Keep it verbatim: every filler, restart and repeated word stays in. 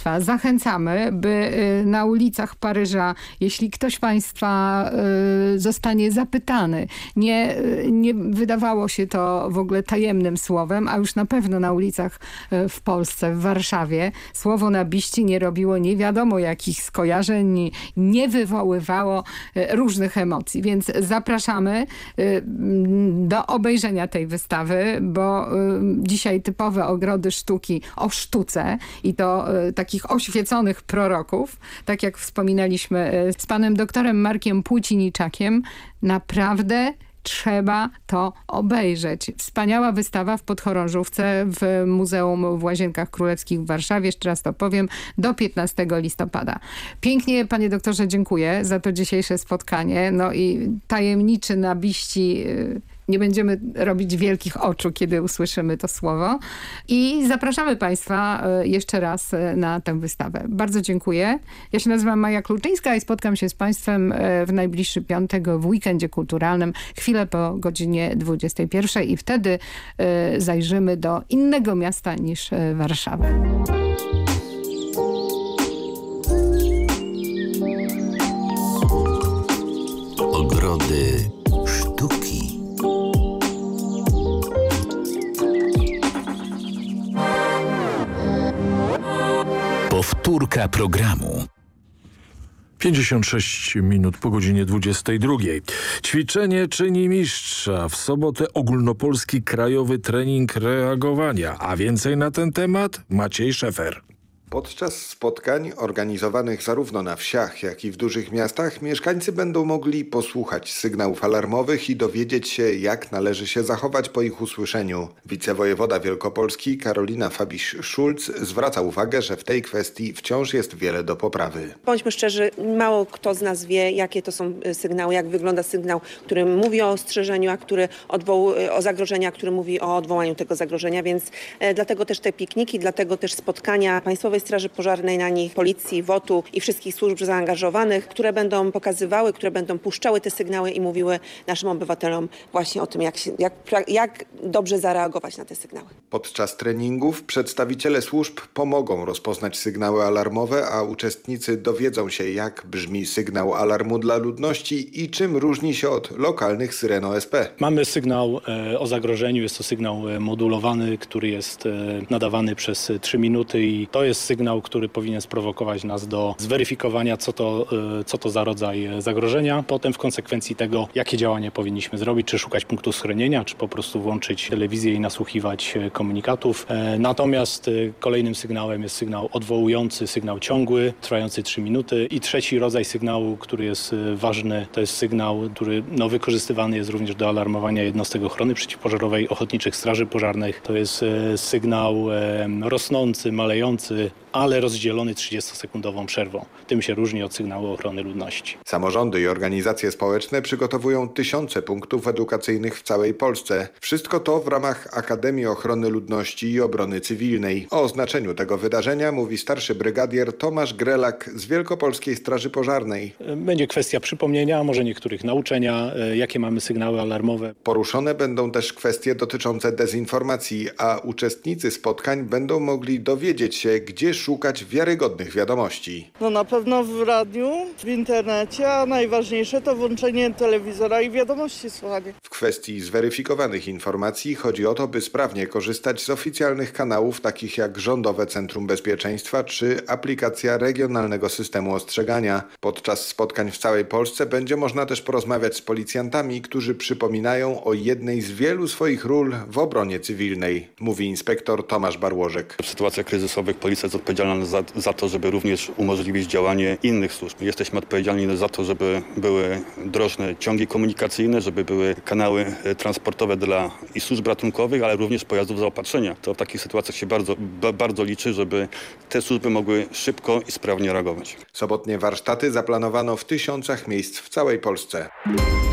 Państwa, zachęcamy, by na ulicach Paryża, jeśli ktoś Państwa zostanie zapytany, nie, nie wydawało się to w ogóle tajemnym słowem, a już na pewno na ulicach w Polsce, w Warszawie, słowo nabiści nie robiło nie wiadomo jakich skojarzeń, nie wywoływało różnych emocji. Więc zapraszamy do obejrzenia tej wystawy, bo dzisiaj typowe ogrody sztuki o sztuce i to takich oświeconych proroków, tak jak wspominaliśmy z panem doktorem Markiem Płóciniczakiem, naprawdę trzeba to obejrzeć. Wspaniała wystawa w Podchorążówce w Muzeum w Łazienkach Królewskich w Warszawie. Jeszcze raz to powiem, do piętnastego listopada. Pięknie, panie doktorze, dziękuję za to dzisiejsze spotkanie. No i tajemniczy nabiści... Nie będziemy robić wielkich oczu, kiedy usłyszymy to słowo. I zapraszamy Państwa jeszcze raz na tę wystawę. Bardzo dziękuję. Ja się nazywam Maja Kluczyńska i spotkam się z Państwem w najbliższy piątek w weekendzie kulturalnym, chwilę po godzinie dwudziestej pierwszej i wtedy zajrzymy do innego miasta niż Warszawa. Ogrody sztuki. Powtórka programu. pięćdziesiąt sześć minut po godzinie dwudziestej drugiej. Ćwiczenie czyni mistrza. W sobotę ogólnopolski krajowy trening reagowania. A więcej na ten temat Maciej Szefer. Podczas spotkań organizowanych zarówno na wsiach, jak i w dużych miastach mieszkańcy będą mogli posłuchać sygnałów alarmowych i dowiedzieć się, jak należy się zachować po ich usłyszeniu. Wicewojewoda Wielkopolski Karolina Fabiś-Szulc zwraca uwagę, że w tej kwestii wciąż jest wiele do poprawy. Bądźmy szczerzy, mało kto z nas wie, jakie to są sygnały, jak wygląda sygnał, który mówi o ostrzeżeniu, a który odwoł- o zagrożenia, który mówi o odwołaniu tego zagrożenia, więc e, dlatego też te pikniki, dlatego też spotkania Państwowej Straży Pożarnej na nich, Policji, wotu i wszystkich służb zaangażowanych, które będą pokazywały, które będą puszczały te sygnały i mówiły naszym obywatelom właśnie o tym, jak, się, jak, jak dobrze zareagować na te sygnały. Podczas treningów przedstawiciele służb pomogą rozpoznać sygnały alarmowe, a uczestnicy dowiedzą się, jak brzmi sygnał alarmu dla ludności i czym różni się od lokalnych syren O S P. Mamy sygnał e, o zagrożeniu, jest to sygnał modulowany, który jest e, nadawany przez trzy minuty i to jest sygnał, który powinien sprowokować nas do zweryfikowania, co to, co to za rodzaj zagrożenia. Potem w konsekwencji tego, jakie działania powinniśmy zrobić, czy szukać punktu schronienia, czy po prostu włączyć telewizję i nasłuchiwać komunikatów. Natomiast kolejnym sygnałem jest sygnał odwołujący, sygnał ciągły, trwający trzy minuty. I trzeci rodzaj sygnału, który jest ważny, to jest sygnał, który no, wykorzystywany jest również do alarmowania jednostek ochrony przeciwpożarowej, ochotniczych straży pożarnych. To jest sygnał rosnący, malejący, ale rozdzielony trzydziestosekundową przerwą. Tym się różni od sygnału ochrony ludności. Samorządy i organizacje społeczne przygotowują tysiące punktów edukacyjnych w całej Polsce. Wszystko to w ramach Akademii Ochrony Ludności i Obrony Cywilnej. O znaczeniu tego wydarzenia mówi starszy brygadier Tomasz Grelak z Wielkopolskiej Straży Pożarnej. Będzie kwestia przypomnienia, może niektórych nauczenia, jakie mamy sygnały alarmowe. Poruszone będą też kwestie dotyczące dezinformacji, a uczestnicy spotkań będą mogli dowiedzieć się, gdzie szukać wiarygodnych wiadomości. No na pewno w radiu, w internecie, a najważniejsze to włączenie telewizora i wiadomości słuchanie. W kwestii zweryfikowanych informacji chodzi o to, by sprawnie korzystać z oficjalnych kanałów takich jak Rządowe Centrum Bezpieczeństwa czy aplikacja Regionalnego Systemu Ostrzegania. Podczas spotkań w całej Polsce będzie można też porozmawiać z policjantami, którzy przypominają o jednej z wielu swoich ról w obronie cywilnej, mówi inspektor Tomasz Barłożek. W sytuacjach kryzysowych policja jest odpowiedzialna za, za to, żeby również umożliwić działanie innych służb. Jesteśmy odpowiedzialni za to, żeby były drożne ciągi komunikacyjne, żeby były kanały transportowe dla i służb ratunkowych, ale również pojazdów zaopatrzenia. To w takich sytuacjach się bardzo, bardzo liczy, żeby te służby mogły szybko i sprawnie reagować. Sobotnie warsztaty zaplanowano w tysiącach miejsc w całej Polsce.